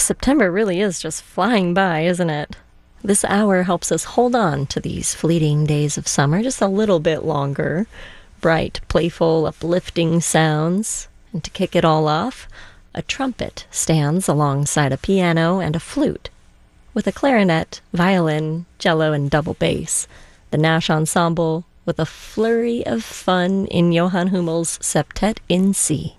September really is just flying by, isn't it? This hour helps us hold on to these fleeting days of summer just a little bit longer. Bright, playful, uplifting sounds. And to kick it all off, a trumpet stands alongside a piano and a flute, with a clarinet, violin, cello, and double bass. The Nash Ensemble with a flurry of fun in Johann Hummel's Septet in C.